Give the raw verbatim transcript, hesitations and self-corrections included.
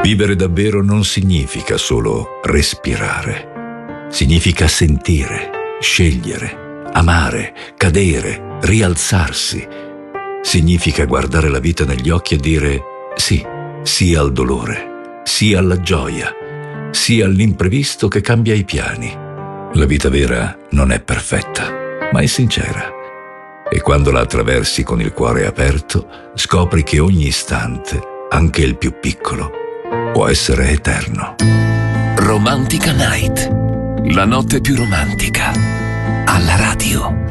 Vivere davvero non significa solo respirare. Significa sentire, scegliere, amare, cadere, rialzarsi. Significa guardare la vita negli occhi e dire sì, sì al dolore, sì alla gioia, sì all'imprevisto che cambia i piani. La vita vera non è perfetta, ma è sincera. E quando la attraversi con il cuore aperto, scopri che ogni istante, anche il più piccolo, può essere eterno. Romantica Night, la notte più romantica, alla radio.